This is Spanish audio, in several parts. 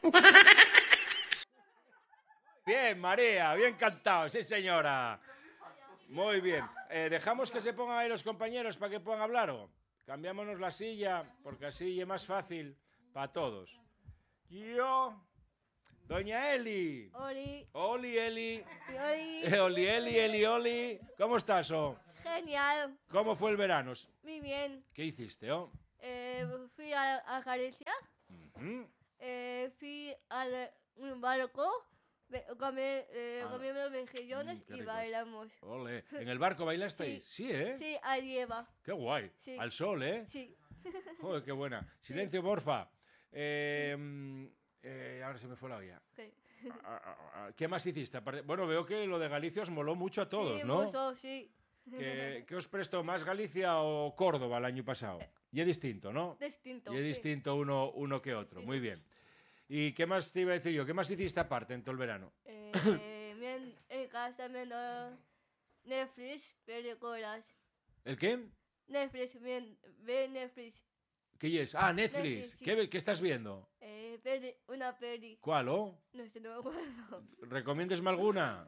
Bien, María, bien cantado, sí señora. Muy bien. ¿Dejamos que se pongan ahí los compañeros para que puedan hablar o? Cambiámonos la silla, porque así es más fácil para todos. Yo, doña Eli. Oli. Oli, Eli. Oli. Oli, Eli, Eli, Oli. ¿Cómo estás, oh? Genial. ¿Cómo fue el verano? Muy bien. ¿Qué hiciste, oh? Fui a Galicia. Fui un barco. Comimos mejillones y ricos. bailamos. Ole. ¿En el barco bailasteis? Sí, ¿eh? Sí, a Lleva. Qué guay. Sí. Al sol, ¿eh? Sí. Joder, qué buena. Silencio, porfa. Ahora se me fue la olla. Sí. ¿Qué más hiciste? Bueno, veo que lo de Galicia os moló mucho a todos, Sí, ¿no? mucho, sí. ¿Qué os prestó más, Galicia o Córdoba el año pasado? Y es distinto, ¿no? Distinto. Y es distinto uno que otro. Muy bien. ¿Y qué más te iba a decir yo? ¿Qué más hiciste aparte en todo el verano? En casa viendo Netflix, películas. ¿El qué? Netflix, ve Netflix. ¿Qué es? Ah, Netflix. Netflix, sí. ¿Qué estás viendo? Una peli. ¿Cuál, oh? No sé, no me acuerdo. ¿Recomiéndesme alguna?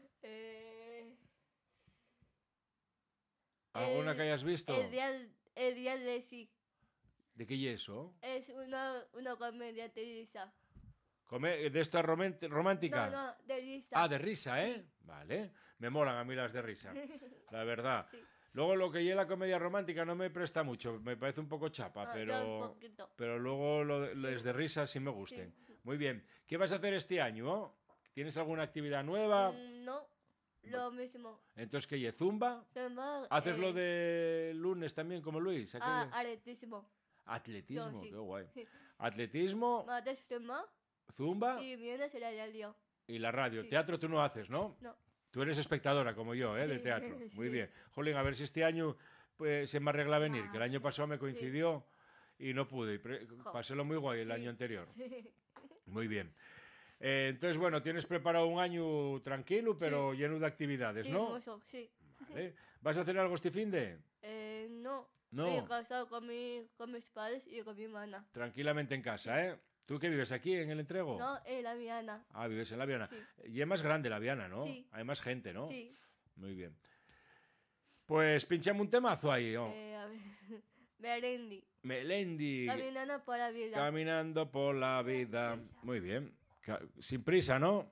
¿Alguna que hayas visto? El día de sí. ¿De qué es eso? Es una comedia de risa. ¿De esta romántica? No, de risa. Ah, de risa, ¿eh? Sí. Vale. Me molan a mí las de risa, la verdad. Sí. Luego lo que es la comedia romántica no me presta mucho, me parece un poco chapa, pero luego los de risa sí me gusten. Sí. Muy bien. ¿Qué vas a hacer este año? Oh? ¿Tienes alguna actividad nueva? No, lo mismo. Entonces, ¿qué es? ¿Zumba? Zumba. ¿Haces lo de lunes también como Luis? Atletismo. Atletismo, sí. Qué guay. Atletismo. Martes Zumba. Y viernes la radio. Y la radio. Sí. Teatro tú no haces, ¿no? No. Tú eres espectadora como yo, ¿eh? De teatro. Muy bien. Jolín, a ver si este año pues, se me arregla venir, que el año pasado me coincidió y no pude. Pasélo muy guay el año anterior. Sí. Muy bien. Entonces, bueno, tienes preparado un año tranquilo, pero lleno de actividades, ¿no? Mucho, sí. Vale. ¿Vas a hacer algo este finde? No. No. Estoy casado con mis padres y con mi hermana. Tranquilamente en casa, ¿eh? ¿Tú qué vives aquí, en el Entrego? No, en La Viana. Ah, vives en La Viana. Sí. Y es más grande La Viana, ¿no? Sí. Hay más gente, ¿no? Sí. Muy bien. Pues pinchame un temazo ahí, ¿no? A ver. Melendi. Caminando por la vida. Caminando por la vida. Muy bien. Sin prisa, ¿no?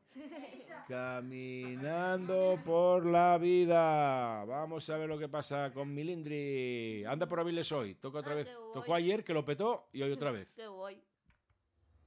Caminando por la vida. Vamos a ver lo que pasa con Milindri. Anda por Aviles hoy. Toca otra vez. Tocó ayer que lo petó y hoy otra vez. Qué guay.